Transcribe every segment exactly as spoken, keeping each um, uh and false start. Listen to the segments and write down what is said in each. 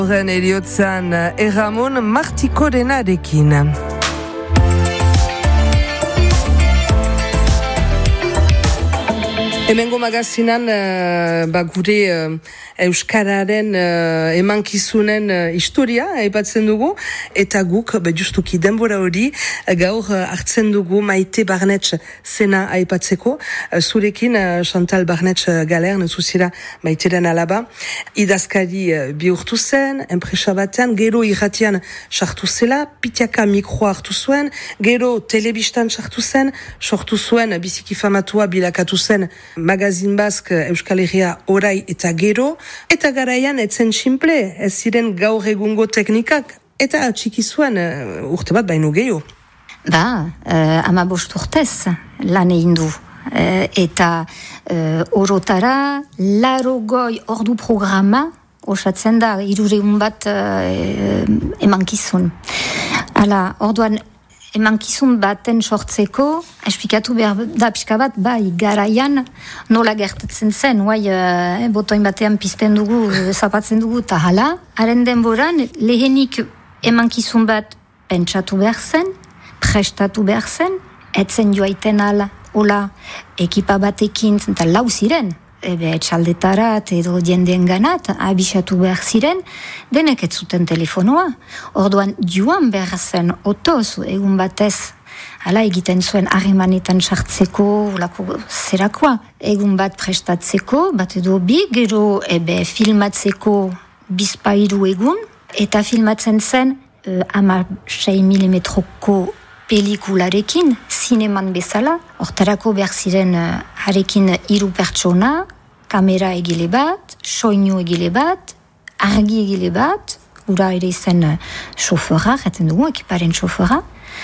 Horren eriotzan Erramon Martikorenarekin. Hemengo magazinan uh, ba gure uh, Euskararen uh, emankizunen uh, historia aipatzen dugu, eta guk ba, justuki denbora hori uh, gaur uh, hartzen dugu Maite Barnetx zena aipatzeko. Uh, zurekin uh, Chantal Barnetx uh, Galern zuzira Maiteren alaba. Idazkari uh, bihurtu zen, enpresa batean, gero irratian sartu zela, pitiaka mikroa hartu zuen, gero telebistan sartu zen, sortu zuen biziki famatua bilakatu zen Magazin Bask Euskal Herria orai eta gero, eta garaian etzen simple, ez ziren gaur egungo teknikak, eta txiki zuen uh, urte bat baino gehiago. Ba, uh, ama bost urtez lan egin du. Uh, eta uh, orotara laro goi ordu programa osatzen da, hirureun bat uh, emankizun. Hala, orduan emankizun baten sortzeko, esplikatu behar da pixka bat, bai, garaian nola gertatzen zen, guai, eh, botoin batean pizten dugu, zapatzen dugu, eta hala. Haren denboran, lehenik emankizun bat pentsatu behar zen, prestatu behar zen, etzen joaiten ala, hola, ekipa batekin, eta lau ziren, ebe etxaldetarat edo jendeen ganat, abisatu behar ziren, denek ez zuten telefonoa. Orduan joan behar zen otoz, egun batez, hala egiten zuen harremanetan sartzeko, lako zerakoa, egun bat prestatzeko, bat edo bi, gero ebe filmatzeko bizpairu egun, eta filmatzen zen uh, ama sei milimetroko pelikularekin, zineman bezala, hortarako behar ziren uh, harekin hiru pertsona, kamera egile bat, soinu egile bat, argi egile bat, ura ere zen uh, xofera, jaten dugu, ekiparen xofera,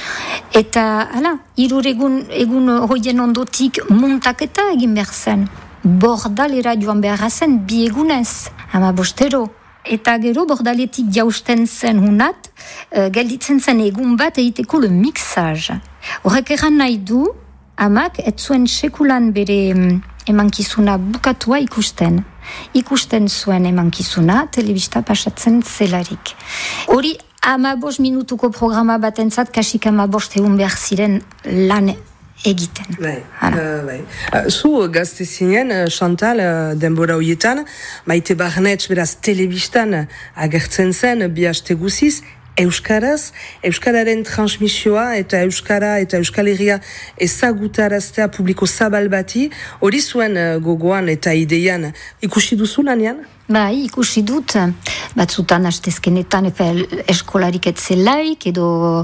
eta, hala, hirur egun, egun hoien ondotik muntaketa egin behar zen, bordalera joan behar zen bi egunez, ama bostero, eta gero bordaletik jausten zen hunat, uh, gelditzen zen egun bat egiteko le mixaz. Horrek eran nahi du, amak ez zuen sekulan bere um, emankizuna bukatua ikusten. Ikusten zuen emankizuna, telebista pasatzen zelarik. Hori ama bost minutuko programa batentzat, kasik ama bost egun behar ziren lan egiten. Bai, uh, bai. Uh, zu gazte zinen, uh, Chantal, uh, denbora horietan, Maite Barnetx beraz telebistan agertzen zen, bi haste guziz, Euskaraz, Euskararen transmisioa eta Euskara eta Euskal Herria ezagutaraztea publiko zabal bati, hori zuen uh, gogoan eta ideian ikusi duzu lanean? Bai, ikusi dut, batzutan hastezkenetan eskolarik etzelaik, edo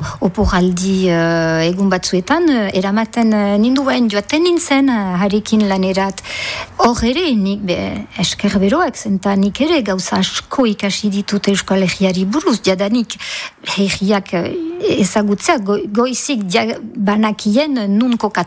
oporaldi uh, egun batzuetan, uh, eramaten uh, ninduen joaten nintzen uh, harekin lanerat. Hor ere, nik be, esker beroak, zenta nik ere gauza asko ikasi ditut Euskal Herriari buruz, jadanik herriak uh, ezagutzea, go, goizik banakien nun kokatzen.